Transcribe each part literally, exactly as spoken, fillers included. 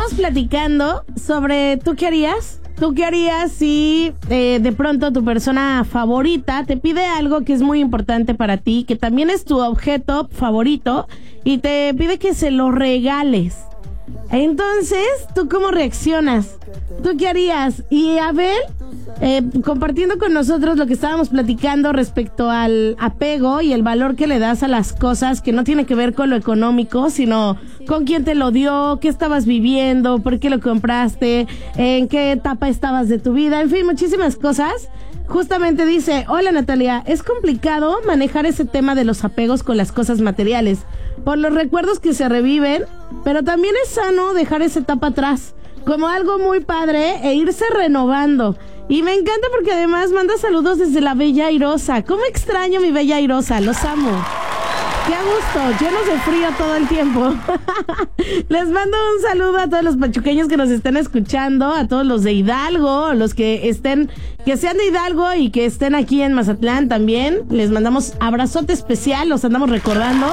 Estamos platicando sobre ¿tú qué harías? ¿Tú qué harías si eh, de pronto tu persona favorita te pide algo que es muy importante para ti, que también es tu objeto favorito, y te pide que se lo regales? Entonces, ¿tú cómo reaccionas? ¿Tú qué harías? Y Abel, eh, compartiendo con nosotros lo que estábamos platicando respecto al apego y el valor que le das a las cosas, que no tiene que ver con lo económico, sino con quién te lo dio, qué estabas viviendo, por qué lo compraste, en qué etapa estabas de tu vida, en fin, muchísimas cosas. Justamente dice: hola Natalia, es complicado manejar ese tema de los apegos con las cosas materiales, por los recuerdos que se reviven, pero también es sano dejar esa etapa atrás, como algo muy padre, e irse renovando. Y me encanta porque además manda saludos desde la Bella Airosa. ¿Cómo extraño mi Bella Airosa? Los amo. Qué a gusto, llenos de frío todo el tiempo. Les mando un saludo a todos los pachuqueños que nos estén escuchando, a todos los de Hidalgo, los que estén, que sean de Hidalgo y que estén aquí en Mazatlán también. Les mandamos abrazote especial, los andamos recordando.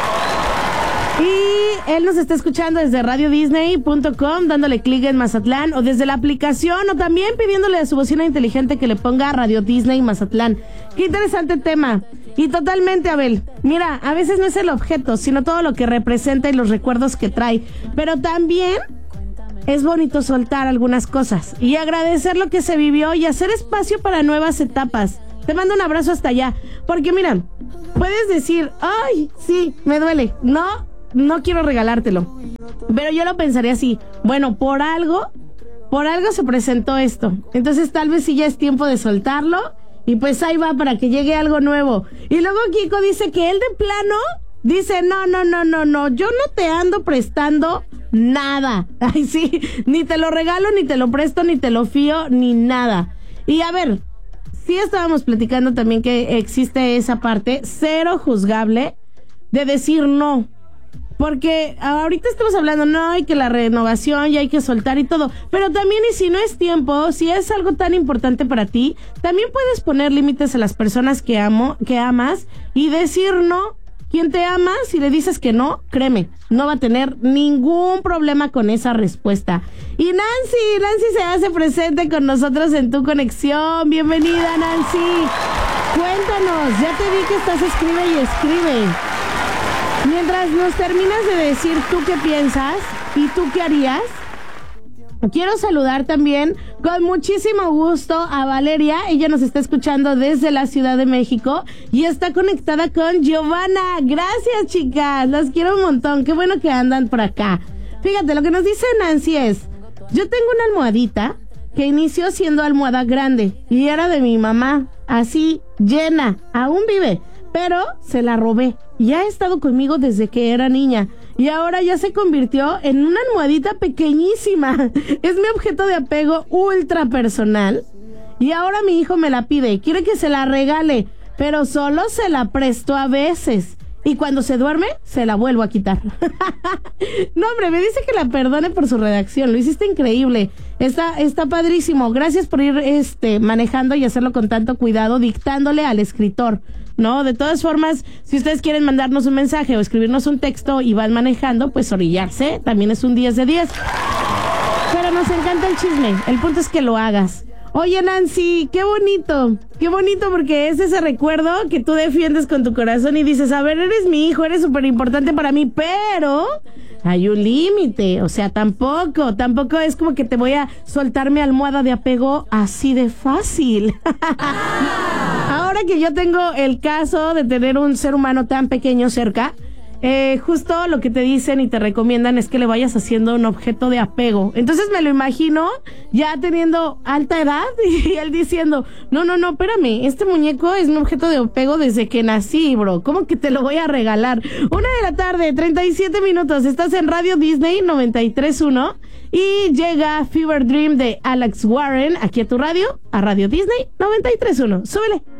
Y él nos está escuchando desde radio disney punto com, dándole clic en Mazatlán, o desde la aplicación, o también pidiéndole a su bocina inteligente que le ponga Radio Disney Mazatlán. Qué interesante tema. Y totalmente, Abel, mira, a veces no es el objeto, sino todo lo que representa y los recuerdos que trae. Pero también es bonito soltar algunas cosas y agradecer lo que se vivió y hacer espacio para nuevas etapas. Te mando un abrazo hasta allá. Porque mira, puedes decir: ay, sí, me duele. No, no quiero regalártelo. Pero yo lo pensaría así: bueno, por algo, por algo se presentó esto. Entonces tal vez sí ya es tiempo de soltarlo. Y pues ahí va para que llegue algo nuevo. Y luego Kiko dice que él de plano dice: no, no, no, no, no, yo no te ando prestando nada. Ay, sí, ni te lo regalo, ni te lo presto, ni te lo fío, ni nada. Y a ver, sí estábamos platicando también que existe esa parte cero juzgable de decir no. Porque ahorita estamos hablando, no, hay que la renovación y hay que soltar y todo. Pero también, y si no es tiempo, si es algo tan importante para ti, también puedes poner límites a las personas que amo, que amas, y decir no. Quien te ama, si le dices que no, créeme, no va a tener ningún problema con esa respuesta. Y Nancy, Nancy se hace presente con nosotros en Tu Conexión. Bienvenida, Nancy. Cuéntanos, ya te vi que estás escribe y escribe. Mientras nos terminas de decir tú qué piensas y tú qué harías, quiero saludar también con muchísimo gusto a Valeria. Ella nos está escuchando desde la Ciudad de México y está conectada con Giovanna. Gracias, chicas, las quiero un montón. Qué bueno que andan por acá. Fíjate, lo que nos dice Nancy es: yo tengo una almohadita que inició siendo almohada grande y era de mi mamá, así llena, aún vive, pero se la robé. Y ha estado conmigo desde que era niña. Y ahora ya se convirtió en una almohadita pequeñísima. Es mi objeto de apego ultra personal. Y ahora mi hijo me la pide y quiere que se la regale, pero solo se la presto a veces. Y cuando se duerme, se la vuelvo a quitar. No, hombre, me dice que la perdone por su redacción. Lo hiciste increíble. Está, está padrísimo. Gracias por ir este, manejando y hacerlo con tanto cuidado, dictándole al escritor. No, de todas formas, si ustedes quieren mandarnos un mensaje o escribirnos un texto y van manejando, pues orillarse, también es un diez de diez. Pero nos encanta el chisme, el punto es que lo hagas. Oye, Nancy, qué bonito, qué bonito, porque es ese recuerdo que tú defiendes con tu corazón y dices: a ver, eres mi hijo, eres súper importante para mí, pero hay un límite. O sea, tampoco, tampoco es como que te voy a soltar mi almohada de apego así de fácil. Ahora que yo tengo el caso de tener un ser humano tan pequeño cerca, eh, justo lo que te dicen y te recomiendan es que le vayas haciendo un objeto de apego. Entonces me lo imagino ya teniendo alta edad y él diciendo: no, no, no, espérame, este muñeco es mi objeto de apego desde que nací, bro. ¿Cómo que te lo voy a regalar? Una de la tarde, treinta y siete minutos. Estás en Radio Disney noventa y tres punto uno y llega Fever Dream de Alex Warren aquí a tu radio, a Radio Disney noventa y tres punto uno. Súbele.